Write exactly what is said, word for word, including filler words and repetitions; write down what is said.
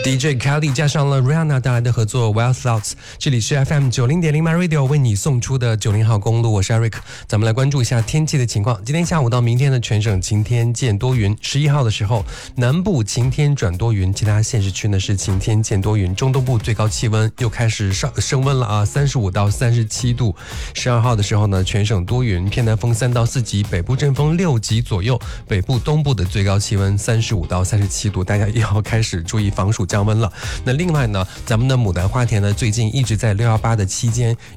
D J Khaled 加上了 Rihanna 带来的合作 Wild Thoughts， 这里是 F M 九零点零 My Radio 为你送出的九零号公路，我是 Eric。咱们来关注一下天气的情况。今天下午到明天的全省晴天见多云，十一号的时候南部晴天转多云，其他县市区呢是晴天见多云，中东部最高气温又开始上升温了啊，三十五到三十七度。十二号的时候呢，全省多云，偏南风三到四级，北部阵风六级左右，北部东部的最高气温三十五到三十七度，大家也要开始注意防暑降温了。那另外呢，咱们的牡丹花田呢，最近一直在六一八的期间